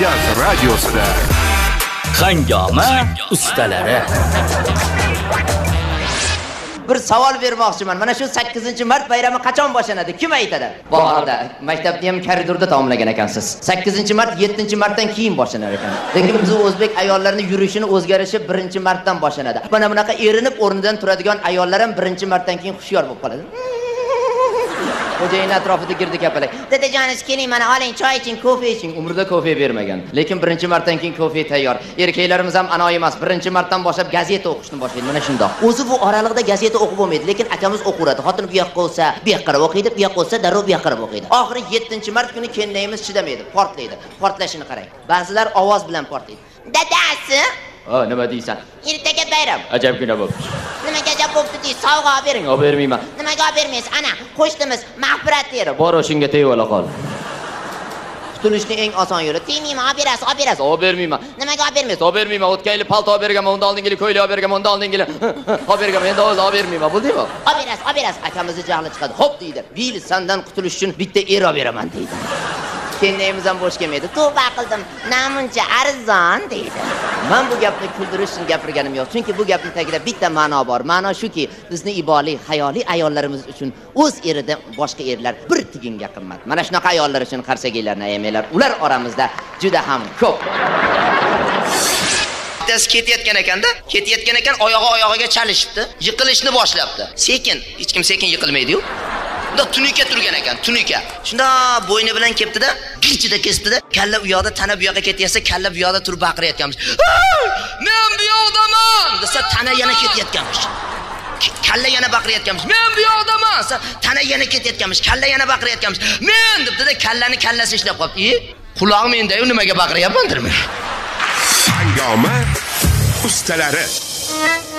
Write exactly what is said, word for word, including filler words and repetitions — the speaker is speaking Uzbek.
Markaz radiosida Hangoma ustalari. Bir savol bermoqchiman. Mana shu sakkizinchi mart bayrami qachon boshlanadi? Kim aytadi? Bahorda. Maktabni ham koridorda tamomlagan ekansiz. sakkizinchi mart yettinchi martdan keyin boshlanar ekan. Lekin biz o'zbek ayollarining yurishini o'zgarishi birinchi martdan boshlanadi. Mana bunaqa erinib o'rnidan turadigan ayollar ham birinchi martdan keyin xushyor bo'lib qoladi. Xo'jayin atrofida girdi kapalak. Dadajoningiz keling, mana oling, choy iching, kofe iching. Umrida kofe bermagan. Lekin birinchi martdan keyin kofe tayyor. Erkaklarimiz ham anoyi emas. birinchi martdan boshlab gazeta o'qishni boshlaydi. Mana shundoq. O'zi bu oralig'ida gazeta o'qib bo'lmaydi, lekin akamiz o'qiradi. Xotin bu yoqqa olsa, bu yoqqa qarab o'qiydi, bu yoqqa olsa, darrov bu yoqqa qarab o'qiydi. Oxiri yettinchi mart kuni kennayimiz chidamaydi, portlaydi. Portlashini qarang. Ba'zilar ovoz bilan portlaydi. Dadasi, "O, nima deysan? Ertaga bayram." Ajabgina bo'pti. Nimaga ajab bo'pti deysiz? Sovg'a olib bering. Olib bermayman. Nimaga olib bermaysiz? Ana, qo'shnimiz mag'firat teri. Bor o'shinga tegib qol. Qutulishning eng oson yo'li. Tegmayman, olib berasiz, olib berasiz. Olib bermayman. Nimaga olib bermaysiz? Olib bermayman. O'tgan yil palto olib berganman, unda oldingi yil ko'ylak olib berganman, unda oldingi yil olib berganman. Endi o'zi olib bermayman. Bo'ldimi? Olib berasiz, olib berasiz. Akamizni jahli chiqadi. Xo'p deydi. "Bil, sendan qutulish uchun bitta er olib beraman" deydi. Kennayimiz ham bo'sh kelmaydi. "Tavba qildim, namuncha arzon" deydi. Men bu gapni kuldirish uchun gapirganim yo'q, chunki bu gapning tagida bitta ma'no bor. Ma'no shuki, bizni iboli, hayoli ayollarimiz uchun o'z eridan boshqa erlar bir tiginga qimmat. Mana shunaqa ayollar uchun qarsagiylarni ayamanglar. Ular oramizda juda ham ko'p. Bittasi ketayotgan ekanda, ketayotgan ekan, oyog'i oyog'iga chalishibdi, yiqilishni boshlabdi. Sekin, hech kim sekin yiqilmaydi-yu. Unda tunuka turgan ekan, tunuka. Shunda bo'yni bilan keptida, bichida kesdida, kalla u yoqda, tana bu yoqqa ketyapsa, kalla bu yoqda turib baqirayotganmiz. "Men bu yoqdaman!" desa, tana yana ketayotganmiz. Kalla yana baqirayotganmiz. "Men bu yoqdaman!" desa, tana yana ketayotganmiz. Kalla yana baqirayotganmiz. "Men" debdi-da, kallani kallasi ishlab qolibdi. "E, quloq menda-yu, nimaga baqiryapmandirmi?" Hangoma ustalari.